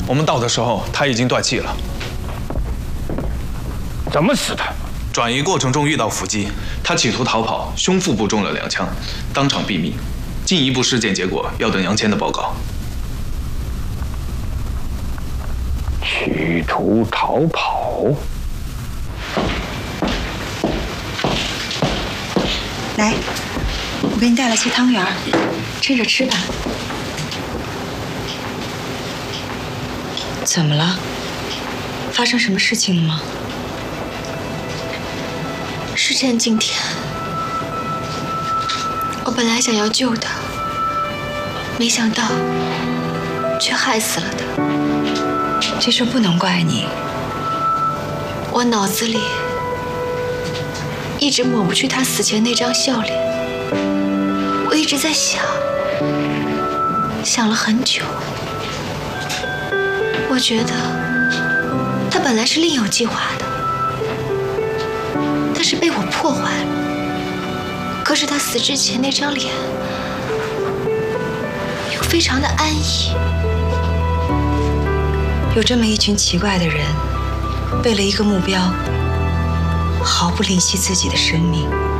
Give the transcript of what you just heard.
我们到的时候他已经断气了。 怎么死的？ 转移过程中遇到伏击，他企图逃跑，胸腹部中了2枪，当场毙命。进一步尸检结果要等杨谦的报告。 企图逃跑？ 来，我给你带了些汤圆，趁着吃吧。怎么了？发生什么事情了吗？ 是陈景天，我本来想要救他，没想到却害死了他。 这事不能怪你。 我脑子里一直抹不去他死前那张笑脸，我一直在想了很久。我觉得他本来是另有计划的，但是被我破坏了。可是他死之前那张脸又非常的安逸。 有这么一群奇怪的人，为了一个目标，毫不吝惜自己的生命。